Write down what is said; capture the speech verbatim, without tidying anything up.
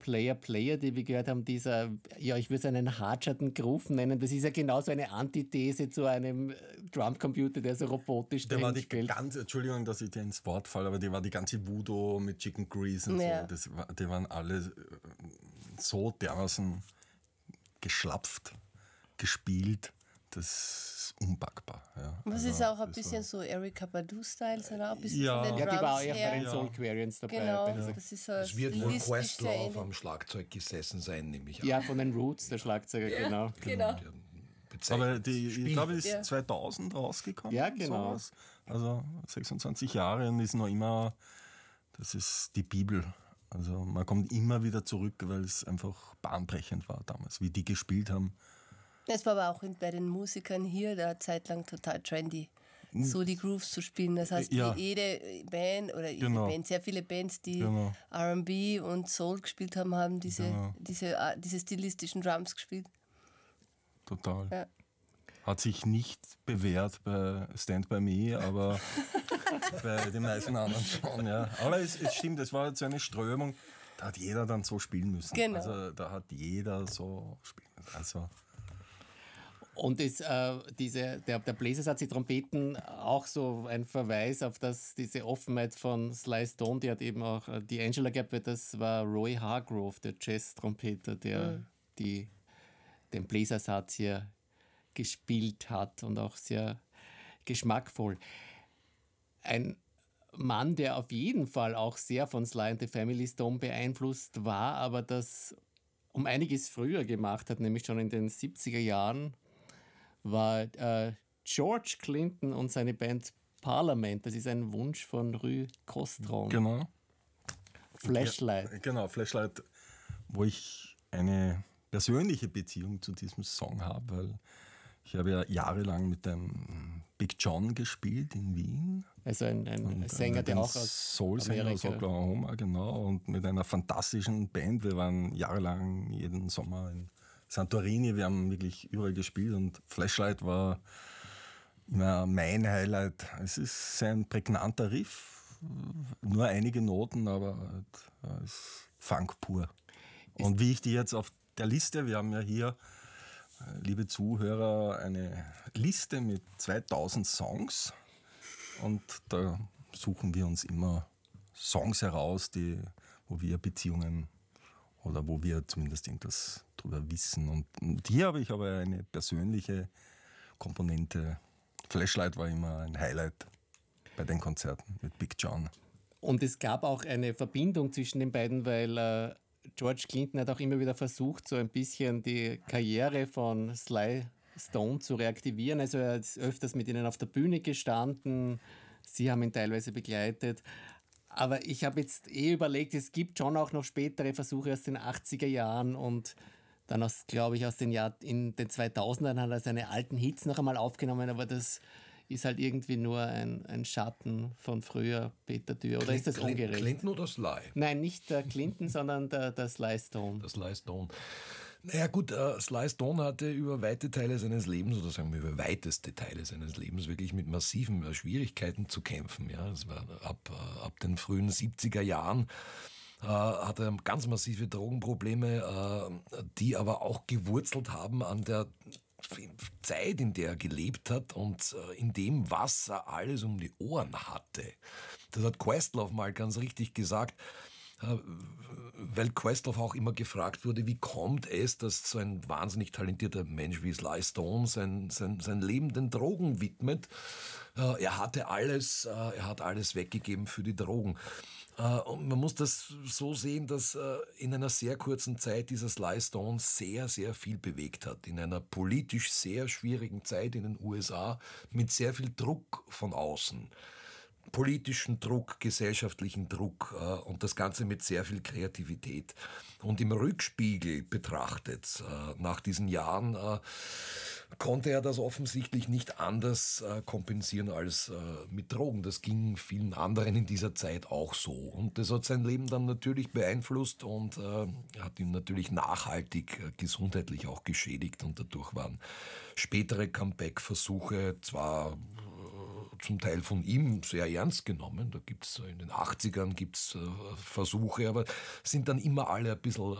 Player Player, die wir gehört haben, dieser, ja, ich würde es einen hartschatten Groove nennen, das ist ja genauso eine Antithese zu einem Drumcomputer, der so robotisch der war die spielt. ganze, Entschuldigung, dass ich dir ins Wort falle, aber die war die ganze Voodoo mit Chicken Grease und ja. so, das war, die waren alle so dermaßen geschlapft, gespielt, das ist unpackbar. Ja. Das also, ist auch ein bisschen war, so Erykah Badu-Style, sondern auch ein bisschen ja. von den Ja, die war auch her. bei den Soulquarians dabei. Genau, Ja. das ist so es wird wohl Questlove am Schlagzeug gesessen sein, nehme ich an. Ja, von den Roots, der Schlagzeuger, ja, genau. genau. Aber die, ich glaube, die ist ja. zweitausend rausgekommen. Ja, genau. Sowas. Also sechsundzwanzig Jahre und ist noch immer, das ist die Bibel. Also man kommt immer wieder zurück, weil es einfach bahnbrechend war damals, wie die gespielt haben. Es war aber auch bei den Musikern hier da zeitlang total trendy, so die Grooves zu spielen. Das heißt, ja. jede Band oder jede genau. Band, sehr viele Bands, die genau. R and B und Soul gespielt haben, haben diese, genau. diese, diese stilistischen Drums gespielt. Total. Ja. Hat sich nicht bewährt bei Stand By Me, aber bei den meisten anderen schon. Ja. Aber es, es stimmt, es war so eine Strömung, da hat jeder dann so spielen müssen. Genau. Also da hat jeder so spielen müssen. Also, und ist, äh, diese, der, der Bläsersatz, die Trompeten, auch so ein Verweis auf das, diese Offenheit von Sly Stone, die hat eben auch äh, die Angela gehabt, weil das war Roy Hargrove, der Jazz-Trompeter, der mhm. die, den Bläsersatz hier gespielt hat und auch sehr geschmackvoll. Ein Mann, der auf jeden Fall auch sehr von Sly and the Family Stone beeinflusst war, aber das um einiges früher gemacht hat, nämlich schon in den siebziger Jahren, war äh, George Clinton und seine Band Parliament. Das ist ein Wunsch von Rue Costron. Genau. Flashlight. Ja, genau, Flashlight, wo ich eine persönliche Beziehung zu diesem Song habe, weil ich habe ja jahrelang mit dem Big John gespielt in Wien. Also ein, ein und Sänger, der auch aus Soul-Sänger aus Oklahoma, genau, und mit einer fantastischen Band. Wir waren jahrelang jeden Sommer in Santorini, wir haben wirklich überall gespielt und Flashlight war immer mein Highlight. Es ist ein prägnanter Riff, nur einige Noten, aber es ist Funk pur. Und wie ich die jetzt auf der Liste, wir haben ja hier, liebe Zuhörer, eine Liste mit zweitausend Songs und da suchen wir uns immer Songs heraus, die, wo wir Beziehungen oder wo wir zumindest irgendwas drüber wissen. Und, und hier habe ich aber eine persönliche Komponente. Flashlight war immer ein Highlight bei den Konzerten mit Big John. Und es gab auch eine Verbindung zwischen den beiden, weil äh, George Clinton hat auch immer wieder versucht, so ein bisschen die Karriere von Sly Stone zu reaktivieren. Also er ist öfters mit ihnen auf der Bühne gestanden, sie haben ihn teilweise begleitet. Aber ich habe jetzt eh überlegt, es gibt schon auch noch spätere Versuche aus den achtziger Jahren und dann, aus, glaube ich, aus den Jahr, in den zweitausendern hat er seine alten Hits noch einmal aufgenommen, aber das ist halt irgendwie nur ein, ein Schatten von früher Peter Dürr. Oder ist das ungerecht? Clinton oder Sly? Nein, nicht der Clinton, sondern der, der Sly Stone. Der Sly Stone. Naja gut, uh, Sly Stone hatte über weite Teile seines Lebens, oder sagen wir über weiteste Teile seines Lebens, wirklich mit massiven uh, Schwierigkeiten zu kämpfen. Ja, das war ab, uh, ab den frühen siebziger Jahren uh, hatte er ganz massive Drogenprobleme, uh, die aber auch gewurzelt haben an der Zeit, in der er gelebt hat und uh, in dem, was er alles um die Ohren hatte. Das hat Questlove mal ganz richtig gesagt, weil Questlove auch immer gefragt wurde, wie kommt es, dass so ein wahnsinnig talentierter Mensch wie Sly Stone sein, sein, sein Leben den Drogen widmet. Er hatte alles, er hat alles weggegeben für die Drogen. Und man muss das so sehen, dass in einer sehr kurzen Zeit dieser Sly Stone sehr, sehr viel bewegt hat. In einer politisch sehr schwierigen Zeit in den U S A mit sehr viel Druck von außen. Politischen Druck, gesellschaftlichen Druck äh, und das Ganze mit sehr viel Kreativität. Und im Rückspiegel betrachtet, äh, nach diesen Jahren, äh, konnte er das offensichtlich nicht anders äh, kompensieren als äh, mit Drogen. Das ging vielen anderen in dieser Zeit auch so. Und das hat sein Leben dann natürlich beeinflusst und äh, hat ihn natürlich nachhaltig äh, gesundheitlich auch geschädigt. Und dadurch waren spätere Comeback-Versuche zwar zum Teil von ihm sehr ernst genommen. Da gibt es in den achtzigern gibt's, äh, Versuche, aber sind dann immer alle ein bisschen